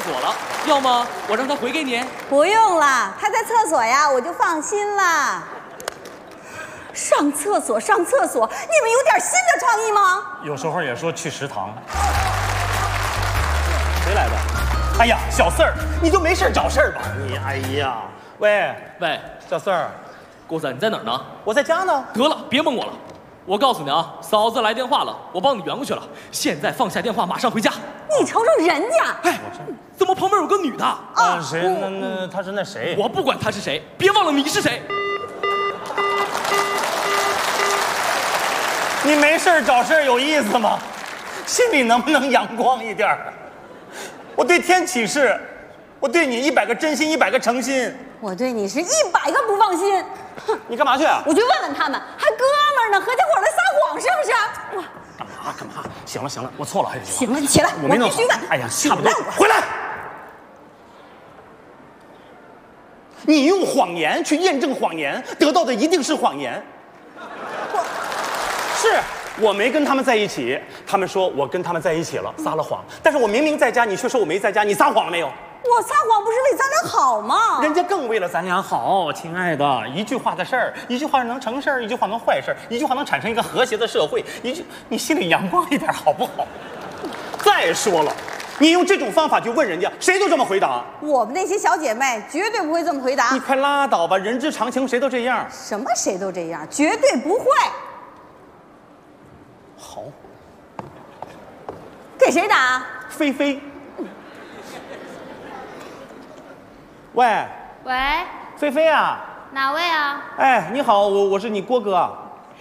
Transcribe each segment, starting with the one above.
所了，要么我让他回给你。 不用了，他在厕所呀，我就放心了。上厕所，上厕所，你们有点新的创意吗？ 有时候也说去食堂。谁来的？哎呀，小四儿，你就没事找事儿吧？你哎呀，喂，小四儿， 郭子，你在哪儿呢？ 我在家呢。 得了，别蒙我了。我告诉你啊，嫂子来电话了，我帮你圆过去了。现在放下电话，马上回家。 你瞅瞅人家， 哎，怎么旁边有个女的？ 啊，谁？那他是那谁？ 我不管他是谁，别忘了你是谁。 你没事找事有意思吗？心里能不能阳光一点？我对天起誓，我对你100个真心，100个诚心。 我对你是100个不放心。 你干嘛去啊？ 我去问问他们，还哥们儿呢，合起伙来撒谎是不是？ 干嘛？行了，我错了。 行了，你起来，我必须问。 哎呀，差不多，回来。你用谎言去验证谎言，得到的一定是谎言。是我没跟他们在一起，他们说我跟他们在一起了，撒了谎。但是我明明在家，你却说我没在家，你撒谎了没有？ 我撒谎不是为咱俩好吗？ 人家更为了咱俩好，亲爱的，一句话的事儿，一句话能成事儿，一句话能坏事儿，一句话能产生一个和谐的社会。你心里阳光一点好不好？再说了，你用这种方法去问人家，谁都这么回答。 我们那些小姐妹绝对不会这么回答。 你快拉倒吧，人之常情，谁都这样。 什么谁都这样，绝对不会。 好， 给谁打？ 菲菲。喂，菲菲啊， 哪位啊？ 哎，你好，我是你郭哥。 哦，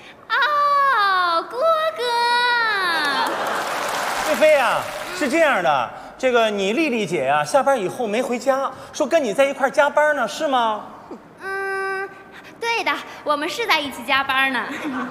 郭哥。 菲菲啊，是这样的，这个你丽丽姐呀，下班以后没回家，说跟你在一块加班呢，是吗？ 对的，我们是在一起加班呢。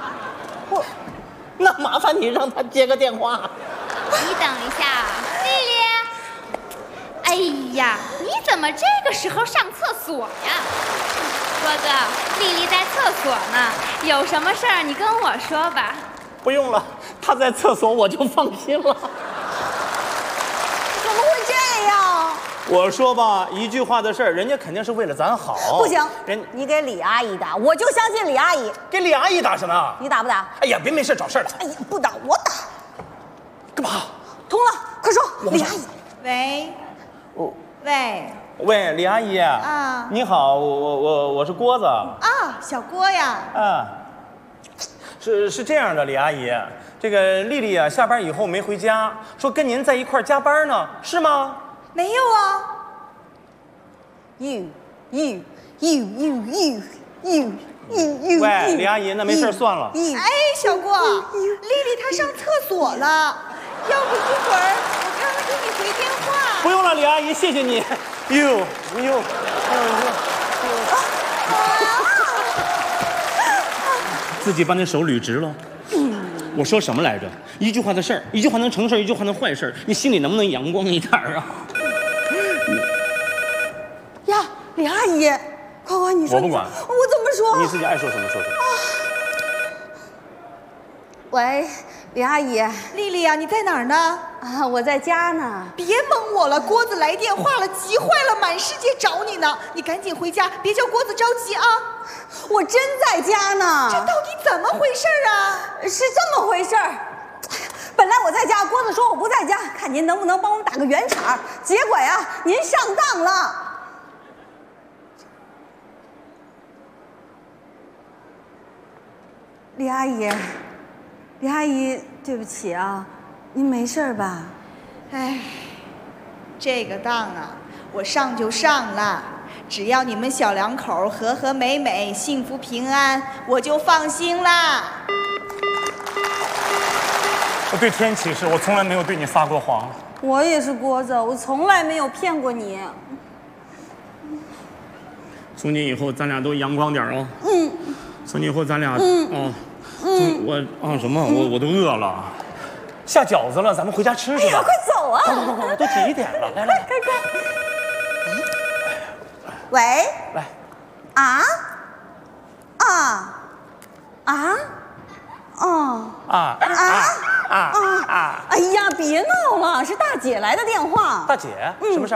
那麻烦你让她接个电话。 你等一下，丽丽。哎呀，你怎么这个时候上厕所呀？郭哥，丽丽在厕所呢，有什么事儿你跟我说吧。 不用了，她在厕所我就放心了。 怎么会这样？ 我说吧，一句话的事儿，人家肯定是为了咱好。 不行，你给李阿姨打，我就相信李阿姨。 给李阿姨打什么？ 你打不打？ 哎呀，别没事找事了。 哎呀，不打我打。 干嘛？ 通了，快说，李阿姨。 喂。 喂，李阿姨啊， 你好，我是郭子啊，小郭呀。 啊，是这样的，李阿姨，这个丽丽啊，下班以后没回家，说跟您在一块加班呢，是吗？ 没有啊。 喂，李阿姨，那没事算了。 哎，小郭，丽丽她上厕所了，要不一会儿我看看给你回电话。 不用了，李阿姨，谢谢你。自己把那手捋直了。我说什么来着？一句话的事儿，一句话能成事儿，一句话能坏事儿。你心里能不能阳光一点啊？ 呀，李阿姨，快，你说。 我不管。 我怎么说？ 你自己爱说什么说什么。 喂，李阿姨。 丽丽呀，你在哪儿呢？ 啊，我在家呢。 别蒙我了，郭子来电话了，急坏了，满世界找你呢。你赶紧回家，别叫郭子着急啊。 我真在家呢。 这到底怎么回事啊？ 是这么回事儿。本来我在家，郭子说我不在家，看您能不能帮我们打个圆场。结果呀，您上当了。李阿姨，对不起啊，您没事吧？ 哎，这个当啊，我上就上了，只要你们小两口和和美美、幸福平安，我就放心啦。 我对天起誓，我从来没有对你撒过谎。 我也是郭子，我从来没有骗过你。 从今以后，咱俩都阳光点哦。从今以后，咱俩我什么？我都饿了，下饺子了，咱们回家吃去吧。 快走啊！ 快，都几点了？来， 快！喂，哎呀，别闹了，是大姐来的电话。 大姐，什么事？